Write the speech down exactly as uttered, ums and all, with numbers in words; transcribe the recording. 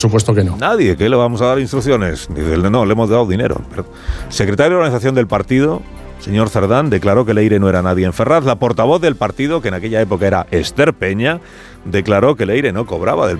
Supuesto que no. Nadie, ¿qué le vamos a dar instrucciones? Dice, no, le hemos dado dinero. Pero, secretario de organización del partido, señor Cerdán, declaró que Leire no era nadie en Ferraz. La portavoz del partido, que en aquella época era Esther Peña, declaró que Leire no cobraba del